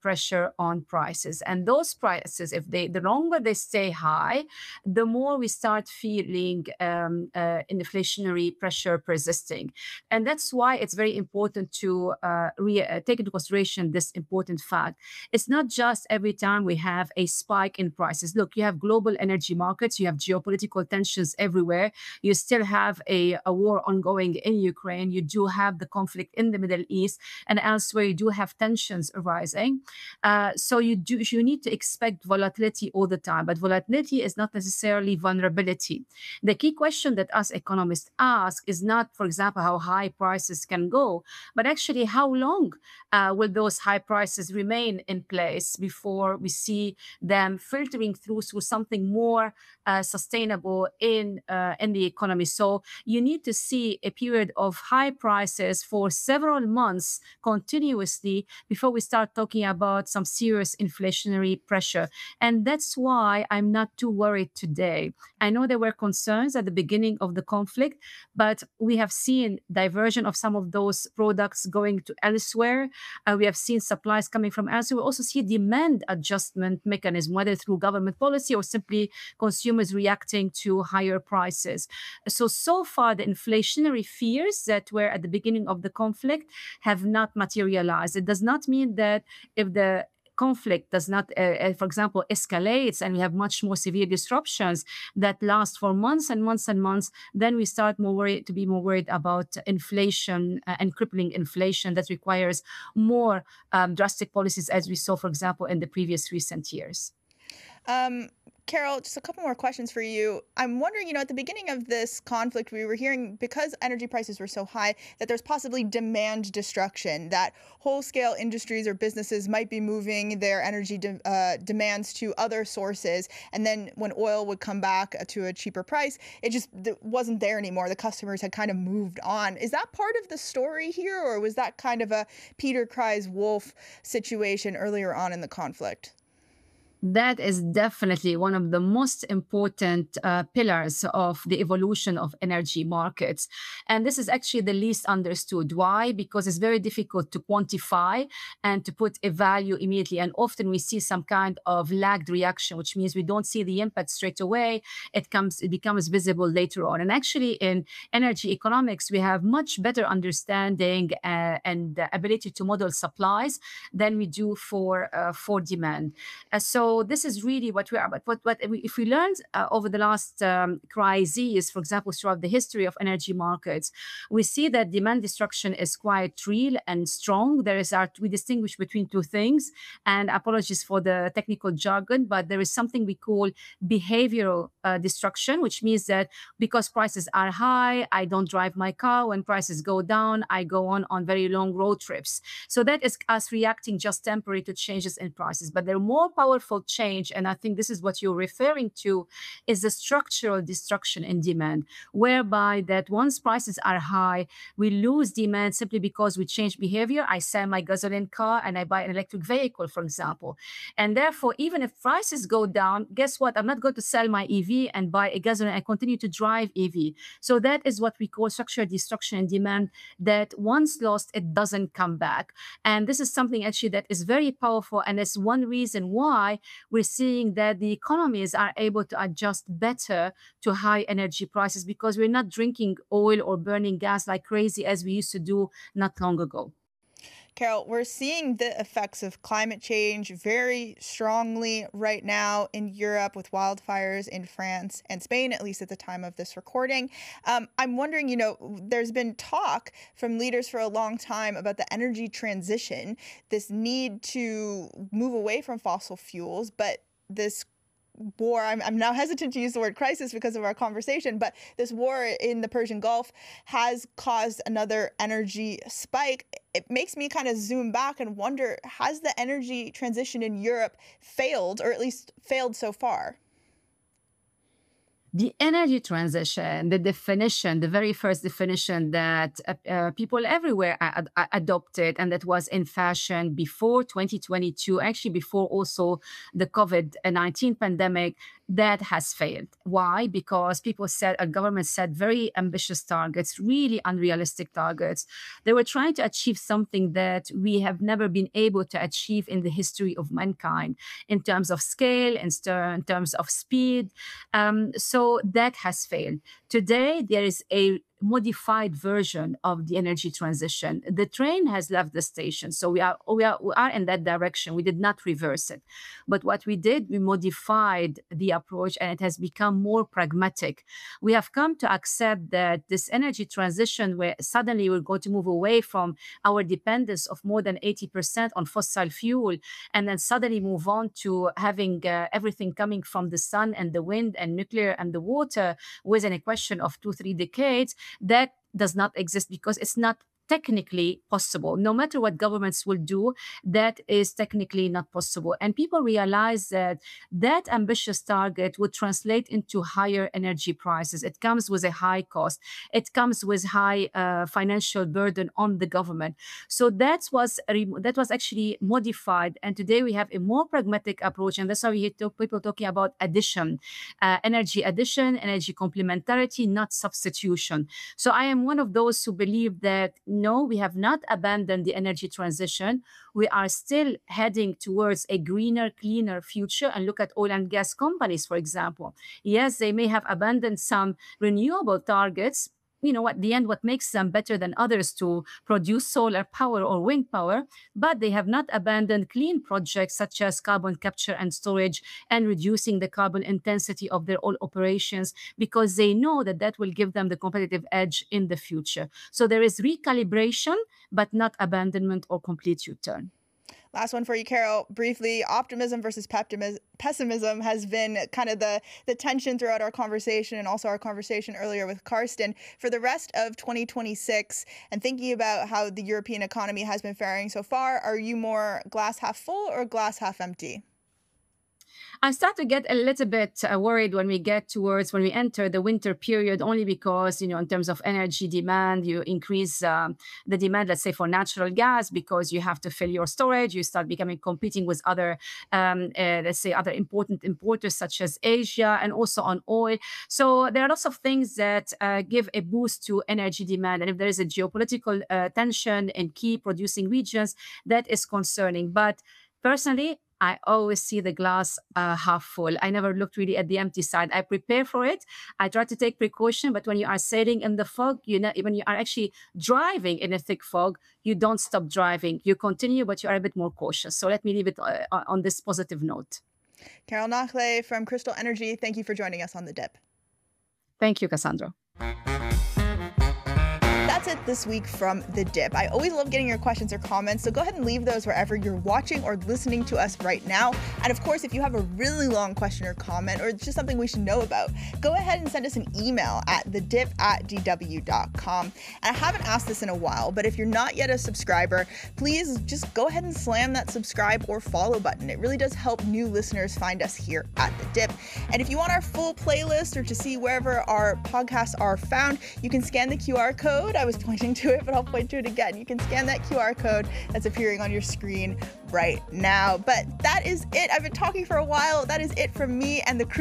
pressure on prices. And those prices, if the longer they stay high, the more we start feeling inflationary pressure persisting. And that's why it's very important to take into consideration this important fact. It's not just every time we have a spike in prices. Look, you have global energy markets, you have geopolitical tensions everywhere, you still have a war ongoing in Ukraine, you do have the conflict in the Middle East, and elsewhere you do have tensions arising. So you need to expect volatility all the time, but volatility is not necessarily vulnerability. The key question that us economists ask is not, for example, how high prices can go, but actually how long will those high prices remain in place before we see them filtering through something more sustainable in the economy. So you need to see a period of high prices for several months continuously before we start talking about some serious inflationary pressure. And that's why I'm not too worried today. I know there were concerns at the beginning of the conflict, but we have seen diversion of some of those products going to elsewhere. We have seen supplies coming from elsewhere. We also see demand adjustment mechanism, whether through government policy or simply consumers reacting to higher prices. So far, the inflationary fears that were at the beginning of the conflict have not materialized. It does not mean that if the conflict does not, for example, escalates and we have much more severe disruptions that last for months and months and months, then we start to be more worried about inflation and crippling inflation that requires more drastic policies, as we saw, for example, in the previous recent years. Um, Carol, just a couple more questions for you. I'm wondering, at the beginning of this conflict, we were hearing, because energy prices were so high, that there's possibly demand destruction, that whole-scale industries or businesses might be moving their energy demands to other sources. And then when oil would come back to a cheaper price, it just wasn't there anymore. The customers had kind of moved on. Is that part of the story here, or was that kind of a Peter cries wolf situation earlier on in the conflict? That is definitely one of the most important pillars of the evolution of energy markets. And this is actually the least understood. Why? Because it's very difficult to quantify and to put a value immediately. And often we see some kind of lagged reaction, which means we don't see the impact straight away. It becomes visible later on. And actually, in energy economics, we have much better understanding and ability to model supplies than we do for demand. So this is really what we are. But if we learned over the last crises, for example, throughout the history of energy markets, we see that demand destruction is quite real and strong. We distinguish between two things, and apologies for the technical jargon, but there is something we call behavioral destruction, which means that because prices are high, I don't drive my car. When prices go down, I go on very long road trips. So that is us reacting just temporarily to changes in prices. But there are more powerful change, and I think this is what you're referring to, is the structural destruction in demand, whereby that once prices are high, we lose demand simply because we change behavior. I sell my gasoline car and I buy an electric vehicle, for example. And therefore, even if prices go down, guess what? I'm not going to sell my EV and buy a gasoline and continue to drive EV. So that is what we call structural destruction in demand, that once lost, it doesn't come back. And this is something actually that is very powerful, and it's one reason why we're seeing that the economies are able to adjust better to high energy prices, because we're not drinking oil or burning gas like crazy as we used to do not long ago. Carol, we're seeing the effects of climate change very strongly right now in Europe, with wildfires in France and Spain, at least at the time of this recording. I'm wondering, there's been talk from leaders for a long time about the energy transition, this need to move away from fossil fuels, but this war, I'm now hesitant to use the word crisis because of our conversation, but this war in the Persian Gulf has caused another energy spike. It makes me kind of zoom back and wonder, has the energy transition in Europe failed, or at least failed so far? The energy transition, the definition, the very first definition that people everywhere adopted and that was in fashion before 2022, actually before also the COVID-19 pandemic, that has failed. Why? Because people said, a government set very ambitious targets, really unrealistic targets. They were trying to achieve something that we have never been able to achieve in the history of mankind in terms of scale, in terms of speed. So that has failed. Today, there is a modified version of the energy transition. The train has left the station, so we are in that direction. We did not reverse it, but what we did, we modified the approach, and it has become more pragmatic. We have come to accept that this energy transition, where suddenly we're going to move away from our dependence of more than 80% on fossil fuel, and then suddenly move on to having everything coming from the sun and the wind and nuclear and the water within a question of 2-3 decades. That does not exist because it's not technically possible. No matter what governments will do, that is technically not possible. And people realize that that ambitious target would translate into higher energy prices. It comes with a high cost. It comes with high financial burden on the government. So that was actually modified. And today we have a more pragmatic approach. And that's why we hear people talking about addition, energy complementarity, not substitution. So I am one of those who believe that no, we have not abandoned the energy transition. We are still heading towards a greener, cleaner future. And look at oil and gas companies, for example. Yes, they may have abandoned some renewable targets. You know, at the end, what makes them better than others to produce solar power or wind power, but they have not abandoned clean projects such as carbon capture and storage and reducing the carbon intensity of their oil operations, because they know that that will give them the competitive edge in the future. So there is recalibration, but not abandonment or complete U-turn. Last one for you, Carol. Briefly, optimism versus pessimism has been kind of the tension throughout our conversation, and also our conversation earlier with Karsten. For the rest of 2026, and thinking about how the European economy has been faring so far, are you more glass half full or glass half empty? I start to get a little bit worried when we enter the winter period, only because, in terms of energy demand, you increase the demand, let's say, for natural gas, because you have to fill your storage. You start competing with other, let's say, other important importers such as Asia, and also on oil. So there are lots of things that give a boost to energy demand. And if there is a geopolitical tension in key producing regions, that is concerning. But personally, I always see the glass half full. I never looked really at the empty side. I prepare for it. I try to take precaution. But when you are sailing in the fog, when you are actually driving in a thick fog, you don't stop driving. You continue, but you are a bit more cautious. So let me leave it on this positive note. Carol Nachle from Crystal Energy, thank you for joining us on The Dip. Thank you, Cassandra. That's it this week from The Dip. I always love getting your questions or comments, so go ahead and leave those wherever you're watching or listening to us right now. And of course, if you have a really long question or comment, or just something we should know about, go ahead and send us an email at thedip@dw.com. And I haven't asked this in a while, but if you're not yet a subscriber, please just go ahead and slam that subscribe or follow button. It really does help new listeners find us here at The Dip. And if you want our full playlist, or to see wherever our podcasts are found, you can scan the QR code. I was pointing to it, but I'll point to it again. You can scan that QR code that's appearing on your screen right now. But that is it. I've been talking for a while. That is it from me and the crew